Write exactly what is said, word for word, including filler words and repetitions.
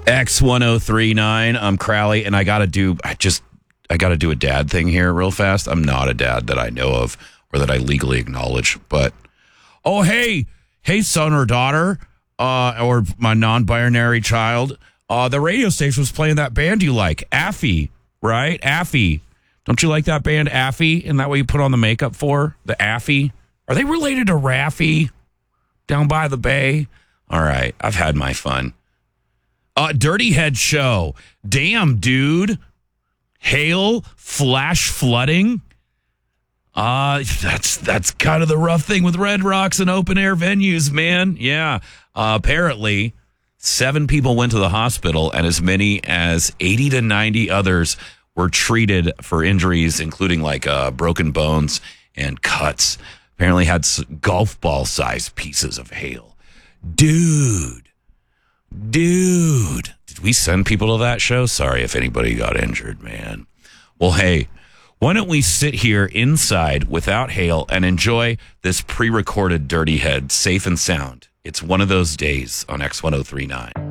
X ten thirty-nine. I'm Crowley, and I got to do, I just, I got to do a dad thing here real fast. I'm not a dad that I know of or that I legally acknowledge, but, oh, hey, hey, son or daughter, uh, or my non-binary child, uh, the radio station was playing that band you like, Affy, right? Affy. Don't you like that band, Affy? Isn't that what you put on the makeup for? The Affy? Are they related to Raffi down by the bay? All right, I've had my fun. Uh, Dirty Head Show. Damn, dude. Hail, flash flooding. Uh, that's that's kind of the rough thing with Red Rocks and open air venues, man. Yeah. Uh, apparently, seven people went to the hospital, and as many as eighty to ninety others were treated for injuries, including like uh, broken bones and cuts. Apparently had golf ball sized pieces of hail. Dude. Dude, did we send people to that show? Sorry if anybody got injured, man. Well, hey, why don't we sit here inside without hail and enjoy this pre-recorded Dirty Head safe and sound? It's one of those days on X ten thirty-nine.